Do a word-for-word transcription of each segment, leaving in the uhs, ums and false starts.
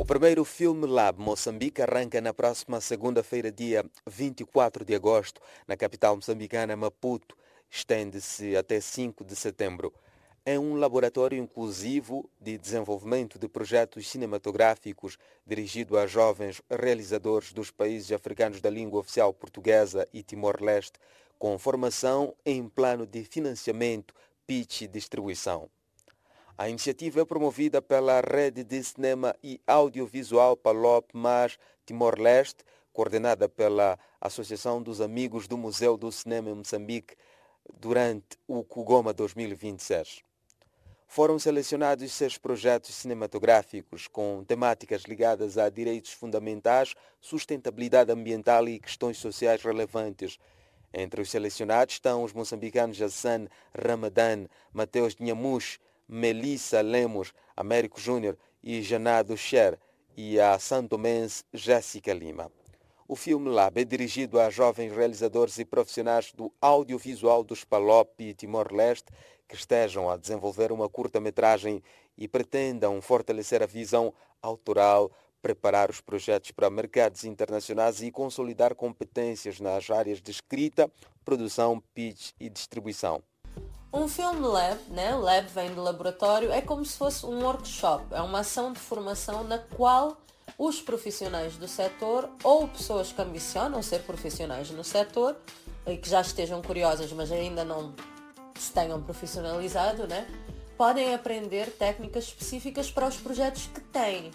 O primeiro Film Lab Moçambique arranca na próxima segunda-feira, dia vinte e quatro de agosto, na capital moçambicana, Maputo. Estende-se até cinco de setembro. É um laboratório inclusivo de desenvolvimento de projetos cinematográficos dirigido a jovens realizadores dos países africanos da língua oficial portuguesa e Timor-Leste, com formação em plano de financiamento, pitch e distribuição. A iniciativa é promovida pela Rede de Cinema e Audiovisual Palop Mas Timor-Leste, coordenada pela Associação dos Amigos do Museu do Cinema em Moçambique, durante o Kugoma dois mil e vinte e seis. Foram selecionados seis projetos cinematográficos com temáticas ligadas a direitos fundamentais, sustentabilidade ambiental e questões sociais relevantes. Entre os selecionados estão os moçambicanos Hassan Ramadan, Mateus Nhamush, Melissa Lemos, Américo Júnior e Janado Sher, e a santomense Jéssica Lima. O Film Lab é dirigido a jovens realizadores e profissionais do audiovisual dos Palop e Timor-Leste que estejam a desenvolver uma curta-metragem e pretendam fortalecer a visão autoral, preparar os projetos para mercados internacionais e consolidar competências nas áreas de escrita, produção, pitch e distribuição. Um Film Lab, né? Lab vem do laboratório, é como se fosse um workshop, é uma ação de formação na qual os profissionais do setor ou pessoas que ambicionam ser profissionais no setor e que já estejam curiosas, mas ainda não se tenham profissionalizado, né? Podem aprender técnicas específicas para os projetos que têm.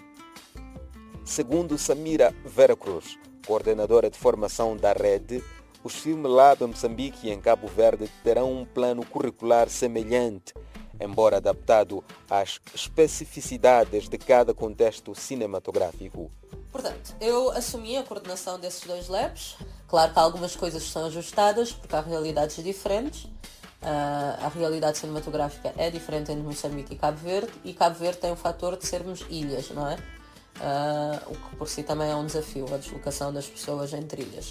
Segundo Samira Vera Cruz, coordenadora de formação da rede, os Film Lab em Moçambique e em Cabo Verde terão um plano curricular semelhante, embora adaptado às especificidades de cada contexto cinematográfico. Portanto, eu assumi a coordenação desses dois labs. Claro que algumas coisas são ajustadas, porque há realidades diferentes. Uh, a realidade cinematográfica é diferente entre Moçambique e Cabo Verde, e Cabo Verde tem o fator de sermos ilhas, não é? Uh, o que por si também é um desafio, a deslocação das pessoas entre ilhas.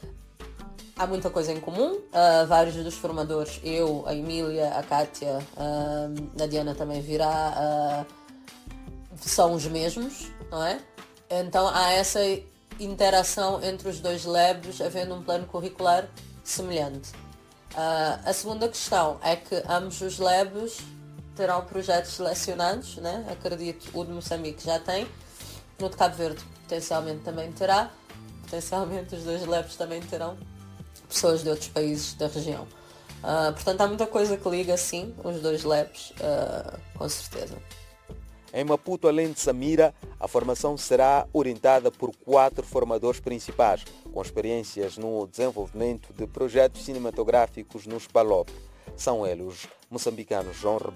Há muita coisa em comum, uh, vários dos formadores, eu, a Emília, a Kátia, uh, a Diana também virá, uh, são os mesmos, não é? Então há essa interação entre os dois labs, havendo um plano curricular semelhante. Uh, a segunda questão é que ambos os labs terão projetos selecionados, né? Acredito, o de Moçambique já tem, no de Cabo Verde potencialmente também terá, potencialmente os dois labs também terão pessoas de outros países da região. Uh, portanto, há muita coisa que liga, sim, os dois labs, uh, com certeza. Em Maputo, além de Samira, a formação será orientada por quatro formadores principais, com experiências no desenvolvimento de projetos cinematográficos nos Palop. São eles os moçambicanos João